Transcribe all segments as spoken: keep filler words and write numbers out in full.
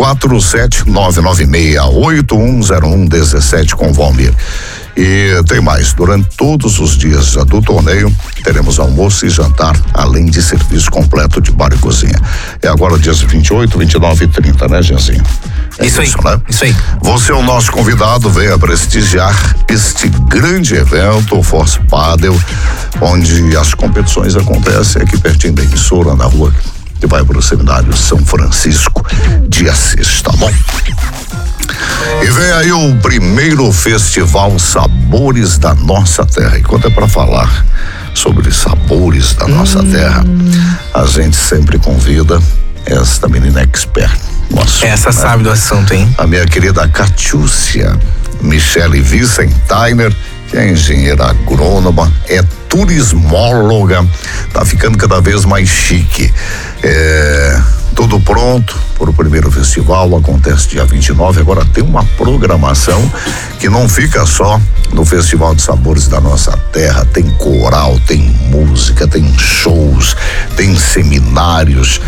quatro sete nove nove seis oito um zero um um sete com Valmir. E tem mais, durante todos os dias do torneio teremos almoço e jantar, além de serviço completo de bar e cozinha. É agora dias vinte e oito, vinte e nove e trinta, né, Genzinho? É isso, isso aí, né? Isso aí. Você é o nosso convidado, venha prestigiar este grande evento, o Force Padel, onde as competições acontecem aqui pertinho da emissora, na rua que vai para o seminário São Francisco de Assis, tá bom? E vem aí o primeiro festival Sabores da Nossa Terra. E quando é para falar sobre sabores da nossa hum. terra, a gente sempre convida esta menina expert. Nossa, essa né? sabe do assunto, hein? A minha querida Catiúcia Michele Vicentainer, que é engenheira agrônoma, é turismóloga, tá ficando cada vez mais chique. É, tudo pronto para o primeiro festival, acontece dia vinte e nove, agora tem uma programação que não fica só no Festival de Sabores da Nossa Terra, tem coral, tem música, tem shows, tem seminários,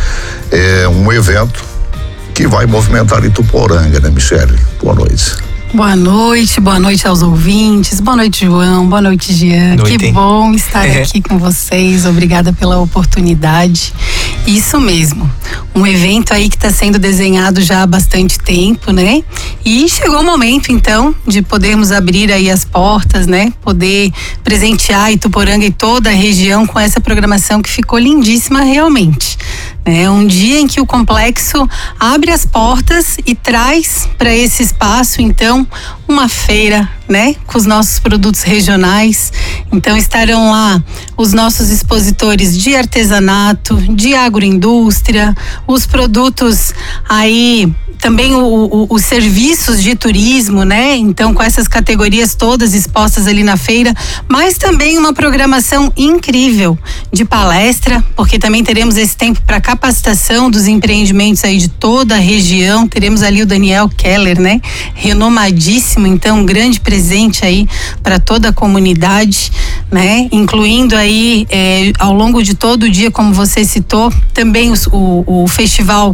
é um evento que vai movimentar Ituporanga, né, Michele? Boa noite. Boa noite, boa noite aos ouvintes, boa noite, João, boa noite, Jean. Noite. Que bom estar é. aqui com vocês, obrigada pela oportunidade. Isso mesmo, um evento aí que está sendo desenhado já há bastante tempo, né? E chegou o momento, então, de podermos abrir aí as portas, né? Poder presentear Ituporanga e toda a região com essa programação que ficou lindíssima realmente. É um dia em que o complexo abre as portas e traz para esse espaço, então, uma feira, né, com os nossos produtos regionais. Então estarão lá os nossos expositores de artesanato, de agroindústria, os produtos aí, também o, o, os serviços de turismo, né? Então, com essas categorias todas expostas ali na feira, mas também uma programação incrível de palestra, porque também teremos esse tempo para capacitação dos empreendimentos aí de toda a região. Teremos ali o Daniel Keller, né? Renomadíssimo, então um grande presente aí para toda a comunidade, né? Incluindo aí eh, ao longo de todo o dia, como você citou, também os, o, o Festival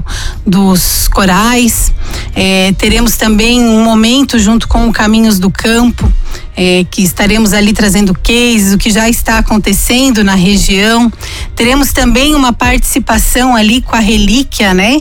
dos Corais. É, teremos também um momento junto com o Caminhos do Campo, é, que estaremos ali trazendo cases, o que já está acontecendo na região. Teremos também uma participação ali com a relíquia, né?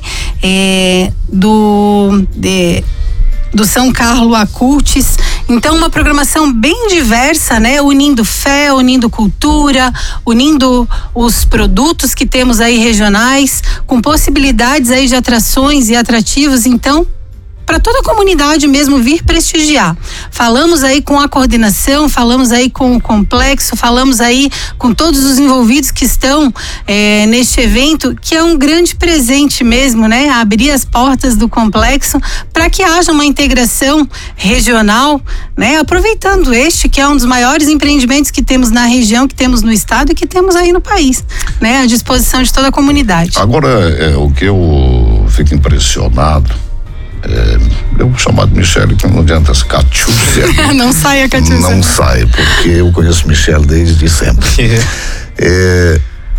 É, do... De, do São Carlo Acultes. Então, uma programação bem diversa, né? Unindo fé, unindo cultura, unindo os produtos que temos aí regionais, com possibilidades aí de atrações e atrativos. Então, para toda a comunidade mesmo vir prestigiar. Falamos aí com a coordenação, falamos aí com o complexo, falamos aí com todos os envolvidos que estão é, neste evento, que é um grande presente mesmo, né? Abrir as portas do complexo para que haja uma integração regional, né? Aproveitando este, que é um dos maiores empreendimentos que temos na região, que temos no estado e que temos aí no país, né? À disposição de toda a comunidade. Agora, é, o que eu fico impressionado, É, eu vou chamar de Michele, que não adianta as Catiúcia. Não sai a Catiúcia. Não sai, porque eu conheço Michele desde sempre. É,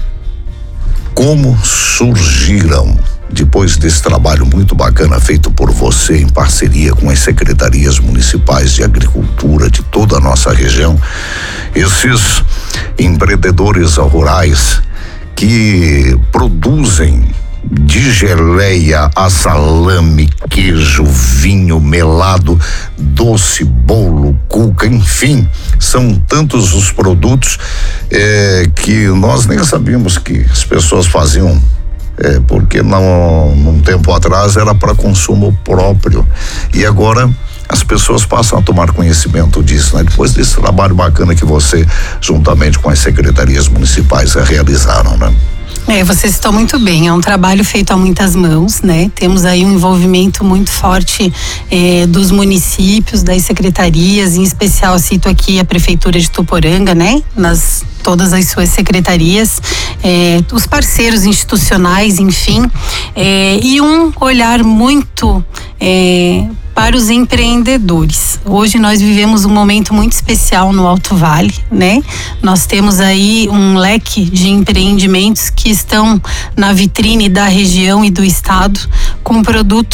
como surgiram, depois desse trabalho muito bacana feito por você em parceria com as secretarias municipais de agricultura de toda a nossa região, esses empreendedores rurais que produzem de geleia a salame, queijo, vinho, melado, doce, bolo, cuca, enfim, são tantos os produtos é, que nós nem sabíamos que as pessoas faziam, é, porque não, num tempo atrás era para consumo próprio, e agora as pessoas passam a tomar conhecimento disso, né? Depois desse trabalho bacana que você, juntamente com as secretarias municipais, realizaram, né? É, você citou muito bem, é um trabalho feito a muitas mãos, né? Temos aí um envolvimento muito forte eh, dos municípios, das secretarias, em especial cito aqui a Prefeitura de Ituporanga, né? Nas todas as suas secretarias, eh, os parceiros institucionais, enfim, eh, e um olhar muito eh, para os empreendedores. Hoje nós vivemos um momento muito especial no Alto Vale, né? Nós temos aí um leque de empreendimentos que estão na vitrine da região e do estado, com produtos